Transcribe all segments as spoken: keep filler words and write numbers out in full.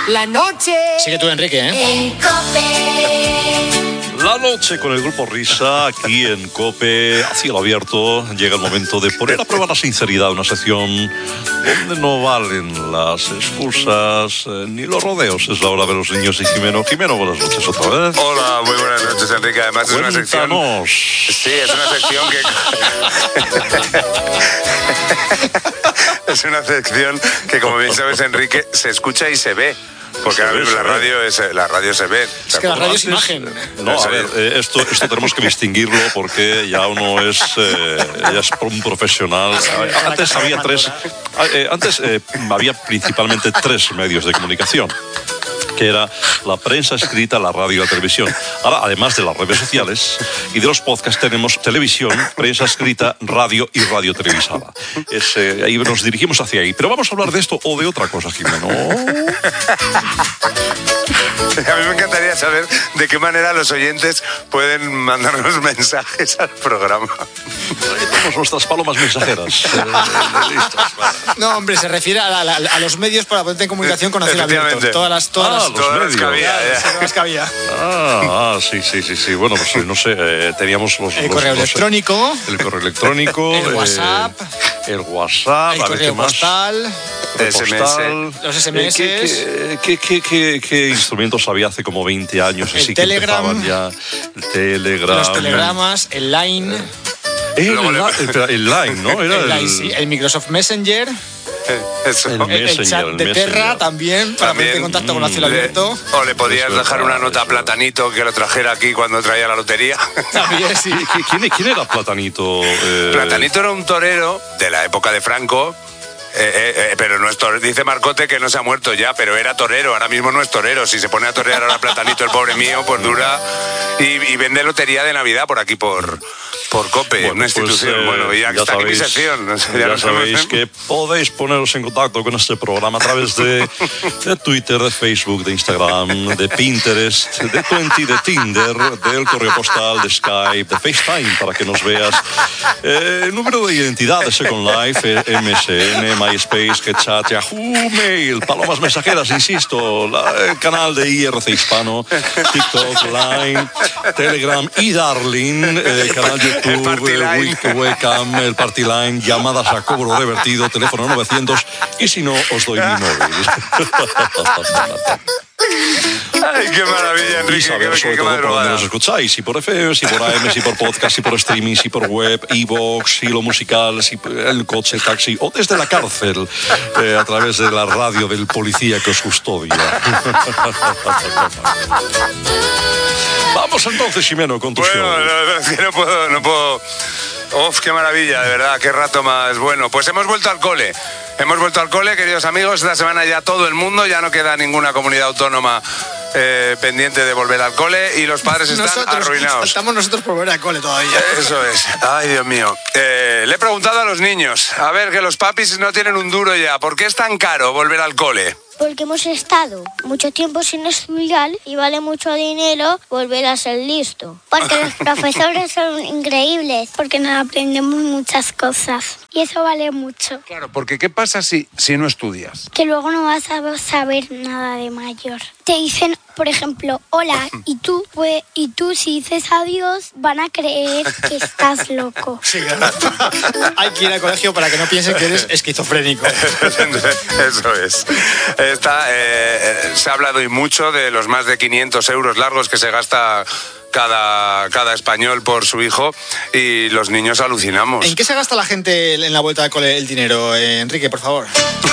La noche. Sigue tú, Enrique, ¿eh? En COPE. La noche con el Grupo Risa, aquí en COPE, a cielo abierto, llega el momento de poner a prueba la sinceridad, una sección donde no valen las excusas eh, ni los rodeos. Es la hora de los niños y Jimeno. Jimeno, buenas noches otra vez. Hola, muy buenas noches, Enrique. Además es una sección... Cuéntanos. Sí, es una sección que... es una sección que, como bien sabes, Enrique, se escucha y se ve. Porque ahora mismo la radio, es, la radio se ve. Es que la radio es imagen. No, a ver, eh, esto, esto tenemos que distinguirlo porque ya uno es, eh, ya es un profesional. Antes había tres, eh, antes eh, había principalmente tres medios de comunicación, que era la prensa escrita, la radio y la televisión. Ahora, además de las redes sociales y de los podcasts, tenemos televisión, prensa escrita, radio y radio televisada. Es, eh, ahí nos dirigimos hacia ahí. Pero vamos a hablar de esto o de otra cosa, Jimeno. A mí me encantaría saber de qué manera los oyentes pueden mandarnos mensajes al programa. Ahí tenemos nuestras palomas mensajeras. Eh, listas, vale. No, hombre, se refiere a, la, a los medios para ponerte en comunicación con acción abierto. Todas las... Todas Ah, las, los Todas las medios. que había, ya. sí, todas las que había. Ah, ah, sí, sí, sí, sí. Bueno, pues no sé, eh, teníamos los... El los- correo los- electrónico. El correo electrónico. El eh, WhatsApp. el WhatsApp. El a ver, correo ¿qué más? postal. Correo S M S. postal. Los S M S. Eh, ¿Qué, qué, qué, qué, qué instrumentos había hace como veinte años? El así que Telegram. empezaban ya. El Telegram. Los telegramas, el Line. Eh, el, Luego le- la- espera, el Line, ¿no? Era El, el, Line, sí, el Microsoft Messenger. Eso. El- El, el Messenger, chat el de Messenger. Terra también, para También, ponerte en contacto con acción Le- abierto. o le podías Eso, dejar una nota a eso. Platanito que lo trajera aquí cuando traía la lotería. También, sí. ¿Qui- ¿Quién, quién era Platanito? Eh, Platanito era un torero de la época de Franco. Eh, eh, eh, pero no es torero. Dice Marcote que no se ha muerto ya, pero era torero. Ahora mismo no es torero. Si se pone a torear ahora Platanito, el pobre mío, pues dura. Y, y vende lotería de Navidad por aquí, por, por COPE, Bueno, una institución. pues, eh, bueno, y ya, ya está aquí mi sabéis- sección. O sea, ya Ya lo sabéis sabemos. que podéis poneros en contacto con este programa a través de, de Twitter, de Facebook, de Instagram, de Pinterest, de Twenty, de Tinder, del correo postal, de Skype, de FaceTime para que nos veas. Eh, el número de identidad de Second Life, eh, M S N, MySpace, HeadChat, Yahoo, Mail, palomas mensajeras, insisto, la- el canal de I R C Hispano, TikTok, Line, Telegram y Darling, eh, canal El YouTube, Party eh, Line. Wiki- webcam, el Party Line, llamadas a cobro revertido, teléfono novecientos y si no, os doy mi móvil. Ay, qué maravilla, Y Enrique. saber Qué, sobre qué, qué todo por dónde madrugada. nos escucháis, si por F M, si por A M, si por podcast, si por streaming, si por web, iVoox, si lo musical, si el coche, taxi o desde la cárcel, eh, a través de la radio del policía que os custodia. Vamos entonces, Ximeno, con tu Bueno, show. no, no, es que no puedo, no puedo. Uf, qué maravilla, de verdad, qué rato más bueno. Pues hemos vuelto al cole. Hemos vuelto al cole, queridos amigos. Esta semana ya todo el mundo, ya no queda ninguna comunidad autónoma eh, pendiente de volver al cole y los padres están Nosotros, arruinados. Estamos nosotros por volver al cole todavía. Eso es. Ay, Dios mío. Eh, le he preguntado a los niños, a ver, que los papis no tienen un duro ya. ¿Por qué es tan caro volver al cole? Porque hemos estado mucho tiempo sin estudiar y vale mucho dinero volver a ser listo. Porque los profesores son increíbles. Porque nos aprendemos muchas cosas. Y eso vale mucho. Claro, porque ¿qué pasa si, si no estudias? Que luego no vas a saber nada de mayor. Te dicen, por ejemplo, hola, y tú, pues, y tú si dices adiós, van a creer que estás loco. Sí, claro. Hay que ir al colegio para que no piensen que eres esquizofrénico. Eso es. Está, eh, se ha hablado y mucho de los más de quinientos euros largos que se gasta cada, cada español por su hijo y los niños alucinamos. ¿En qué se gasta la gente en la vuelta al cole el dinero, eh, Enrique, por favor?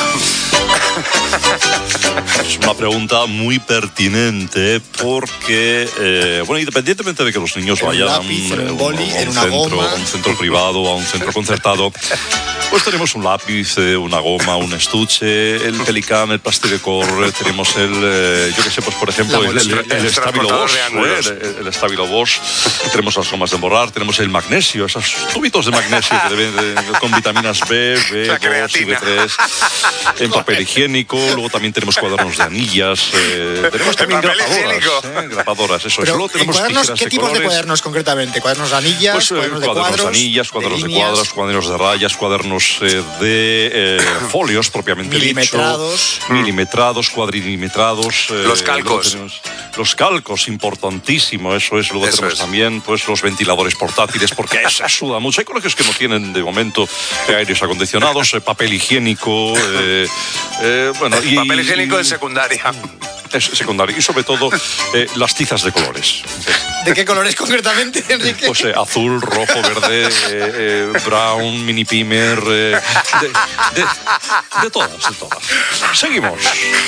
Es una pregunta muy pertinente porque, eh, bueno, independientemente de que los niños En un vayan lápiz, en un eh, boli, a un en una centro, goma. a un centro privado o a un centro concertado, pues tenemos un lápiz, eh, una goma, un estuche, el Pelican, el Plasticor, eh, tenemos el, eh, yo qué sé, pues por ejemplo, La el, el, mochila, el el Stabilo transportador Bosch, de ángulos. eh, el, el Stabilo Bosch, tenemos las gomas de borrar, tenemos el magnesio, esos tubitos de magnesio que deben de- con vitaminas B, La B dos y B creatina. tres, en papel higiénico, luego también tenemos cuadernos de planillas, eh, tenemos también grapadoras, eh, grapadoras, eso es. Luego tenemos cuadernos, tijeras ¿qué de tipos colores. de cuadernos concretamente? ¿Cuadernos de anillas, Pues, eh, cuadernos de cuadernos cuadros, de anillas, cuadernos de, de cuadros, cuadernos de rayas, cuadernos eh, de eh, folios propiamente milimetrados, dicho, milimetrados, cuadrilimetrados, eh, los calcos, tenemos, los calcos, importantísimo, eso es. Luego eso tenemos es. también pues los ventiladores portátiles, porque se suda mucho. Hay colegios que no tienen de momento eh, aires acondicionados, eh, papel higiénico, eh, eh, bueno, y, papel higiénico y, en secundaria. Es secundario. Y sobre todo eh, las tizas de colores. ¿De qué colores concretamente, Enrique? Pues eh, azul, rojo, verde, eh, eh, brown, mini pimer, eh, de, de, de todas, de todas. Seguimos.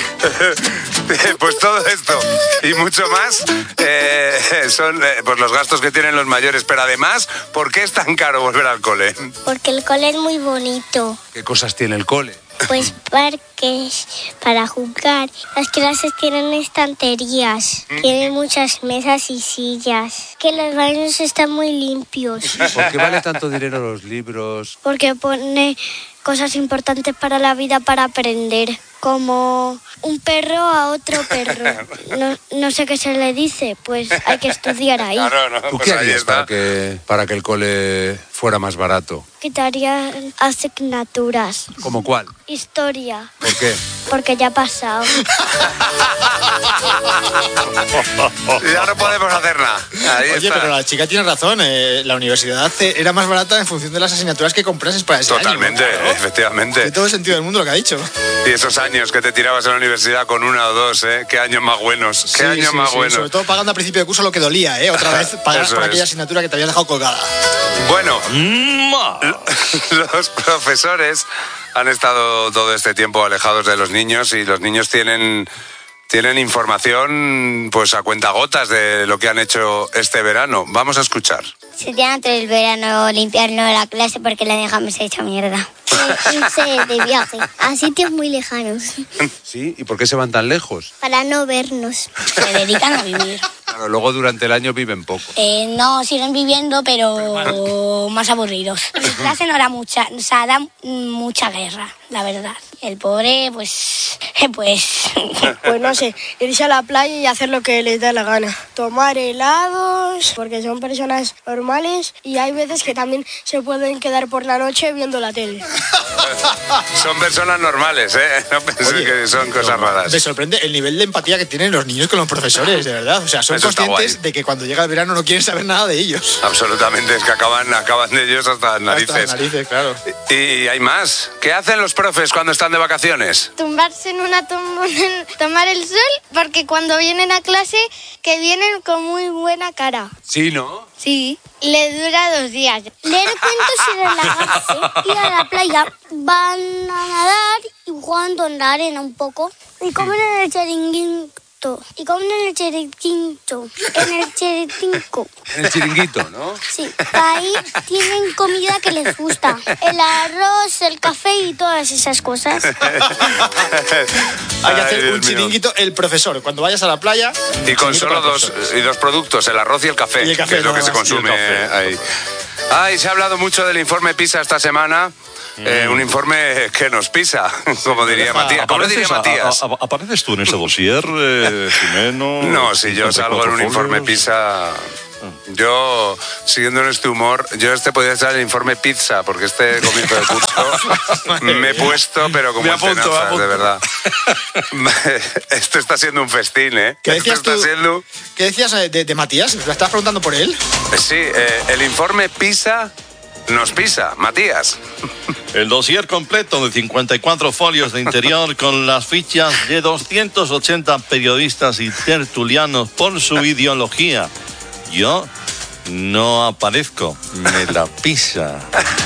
Pues todo esto y mucho más eh, son eh, pues los gastos que tienen los mayores. Pero además, ¿por qué es tan caro volver al cole? Porque el cole es muy bonito. ¿Qué cosas tiene el cole? Pues parques para jugar. Las clases tienen estanterías. Tienen muchas mesas y sillas. Que los baños están muy limpios. ¿Por qué vale tanto dinero los libros? Porque pone cosas importantes para la vida para aprender. Como un perro a otro perro. No, no sé qué se le dice, pues hay que estudiar ahí. Claro, no, ¿Tú pues qué ahí harías está. para que, para que el cole fuera más barato? Quitaría asignaturas. ¿Cómo cuál? Historia, ¿Por qué? porque ya ha pasado. Ya no podemos hacer nada. Ahí Oye, está. pero la chica tiene razón. Eh, la universidad eh, era más barata en función de las asignaturas que comprases para ese Totalmente, año. Claro. efectivamente. Tiene todo el sentido del mundo lo que ha dicho. Y esos años que te tirabas en la universidad con una o dos, ¿eh? Qué años más buenos. Qué Sí, años sí, más sí, buenos. Sobre todo pagando a principio de curso lo que dolía, ¿eh? Otra vez pagar Eso por es. aquella asignatura que te habían dejado colgada. Bueno, Ma. los profesores han estado todo este tiempo alejados de los niños y los niños tienen, tienen información pues a cuentagotas de lo que han hecho este verano. Vamos a escuchar. Se tiene entre el verano limpiarnos la clase porque la dejamos hecha mierda. Irse de viaje a sitios muy lejanos ¿Sí? ¿Y por qué se van tan lejos? para no vernos. Se dedican a vivir. Claro, luego durante el año viven poco. Eh, no, siguen viviendo, pero más aburridos. Mi clase no da mucha, o sea, da mucha guerra, la verdad. El pobre, pues, pues... Pues no sé, irse a la playa y hacer lo que les da la gana. Tomar helados, porque son personas normales y hay veces que también se pueden quedar por la noche viendo la tele. Son personas normales, ¿eh? No penséis Oye, que son cosas raras. Me sorprende el nivel de empatía que tienen los niños con los profesores, de verdad. O sea, son Eso está conscientes guay. de que cuando llega el verano no quieren saber nada de ellos. Absolutamente, es que acaban, acaban de ellos hasta las narices. Hasta las narices, claro. Y hay más. ¿Qué hacen los profes cuando están de vacaciones? Tumbarse en una tumba, tomar el sol, porque cuando vienen a clase, que vienen con muy buena cara. Sí, ¿no? Sí. Le dura dos días. Leer cuentos y relajarse. Ir a la playa. Van a nadar y jugando en la arena un poco. Y comen en el chiringuito. Y comen en el chiringuito. En el chiringuito. En el chiringuito, ¿no? Sí. Ahí tienen comida que les gusta. El arroz, el café y todas esas cosas. Hay que Ay, hacer Dios un mío. chiringuito el profesor. Cuando vayas a la playa... Y con chiringuito solo para dos, profesores. y dos productos, el arroz y el café, Y el café, que es lo que nada se más. consume Y el café. ahí. Ay, se ha hablado mucho del informe PISA esta semana. Eh, un informe que nos pisa, como diría deja- Matías. ¿Cómo le diría ¿Apareces, a- Matías? a- a- ¿Apareces tú en ese dossier, eh, Jimeno? No, si yo salgo en un cincuenta y cuatro informe folios. PISA... Yo, siguiendo en este humor, yo este podría ser el informe pizza, porque este comienzo de curso me he puesto, pero como Me en apunto, me tenazas, apunto. de verdad. Esto está siendo un festín, ¿eh? ¿Qué Esto decías está tú? siendo... ¿Qué decías eh, de, de Matías? ¿Me estabas preguntando por él? Sí, eh, el informe PISA nos pisa, Matías. El dossier completo de cincuenta y cuatro folios de interior con las fichas de doscientos ochenta periodistas y tertulianos por su ideología. Yo no aparezco, me la pisa.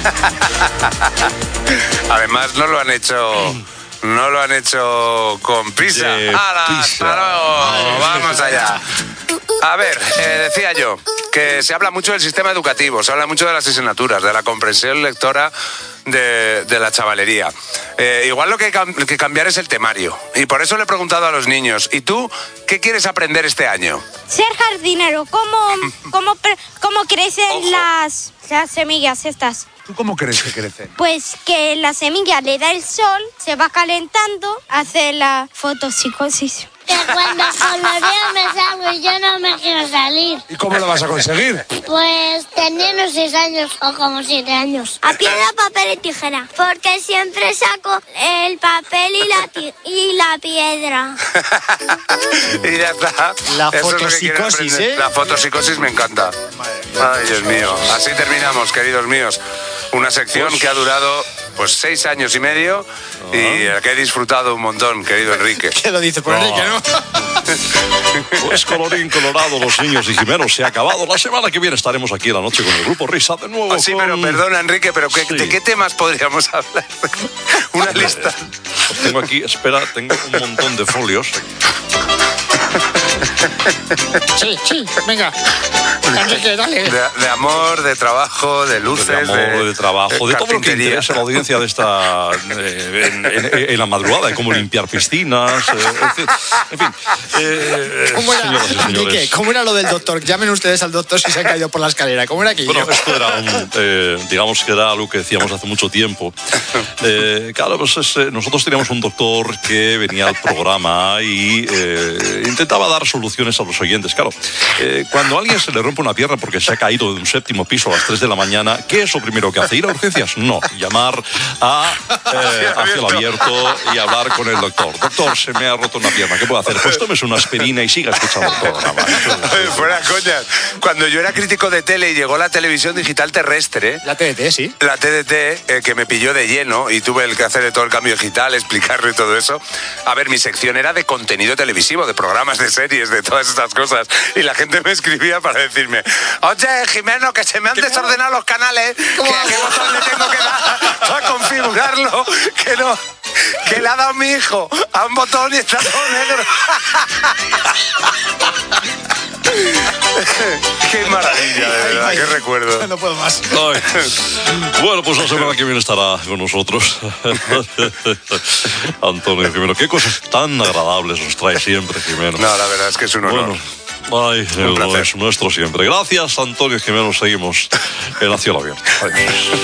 Además, no lo han hecho... No lo han hecho con prisa. De ¡Hala, prisa. hasta luego! ¡Vamos allá! A ver, eh, decía yo que se habla mucho del sistema educativo, se habla mucho de las asignaturas, de la comprensión lectora de, de la chavalería. Eh, igual lo que hay cam- que cambiar es el temario. Y por eso le he preguntado a los niños, ¿y tú qué quieres aprender este año? Ser jardinero, ¿cómo, cómo, pre- cómo crecen Ojo. las, las semillas estas? ¿Tú cómo crees que crece? Pues que la semilla le da el sol, se va calentando, hace la fotopsicosis. Que cuando coloreo me salgo y yo no me quiero salir. ¿Y cómo lo vas a conseguir? Pues teniendo seis años o como siete años. A piedra, papel y tijera. Porque siempre saco el papel y la, ti- y la piedra. Y ya está. La Eso es lo que quiero fotopsicosis, aprender. ¿eh? La fotopsicosis me encanta. Ay, Dios mío. Así terminamos, queridos míos. Una sección Pues- que ha durado pues seis años y medio y eh, que he disfrutado un montón, querido Enrique. ¿Qué lo dice por Enrique, no? Pues colorín colorado, los niños y Jimenos, se ha acabado. La semana que viene estaremos aquí en la noche con el Grupo Risa de nuevo. Oh, sí, con- pero perdona, Enrique, pero ¿qué- Sí. ¿de qué temas podríamos hablar? Una lista. Pues tengo aquí, espera, tengo un montón de folios. Sí, sí, venga. Enrique, dale. De, de amor, de trabajo, de luces, De amor, de, trabajo, de, todo lo que carpintería. interesa a la audiencia de esta eh, en, en- en la madrugada, de cómo limpiar piscinas, eh, en fin. En fin eh, ¿Cómo era, señoras y señores. Enrique, ¿cómo era lo del doctor? Llamen ustedes al doctor si se han caído por la escalera. ¿Cómo era aquello? Bueno, esto era un, eh, digamos que era algo que decíamos hace mucho tiempo. Eh, claro, pues es, eh, nosotros teníamos un doctor que venía al programa y eh, intentaba dar soluciones a los oyentes. Claro, eh, cuando a alguien se le rompe una pierna porque se ha caído de un séptimo piso a las tres de la mañana, ¿qué es lo primero que hace? ¿Ir a urgencias? No, llamar a, eh, a cielo abierto y hablar con el doctor. Doctor, se me ha roto una pierna, ¿qué puedo hacer? Pues tómese una aspirina y siga escuchando el programa. Oye, fuera coña. Cuando yo era crítico de tele y llegó la televisión digital terrestre, La T D T, sí. la T D T, eh, que me pilló de lleno y tuve el que hacer de todo el cambio digital, explicarle todo eso. A ver, mi sección era de contenido televisivo, de programas, de series, de todas estas cosas. Y la gente me escribía para decirme, oye, Jimeno, que se me han desordenado los canales, que a qué botón le tengo que dar para configurarlo, que no... Que le ha dado mi hijo a un botón y está todo negro. Qué maravilla, de verdad, Ay, qué ay, recuerdo. No puedo más. Ay. Bueno, pues la semana que viene estará con nosotros Antonio Jimeno. Qué cosas tan agradables nos trae siempre, Jimeno. No, la verdad es que es un honor. Bueno, ay, Un el placer. es nuestro siempre. Gracias, Antonio Jimeno. Seguimos en la cielo abierto. Adiós.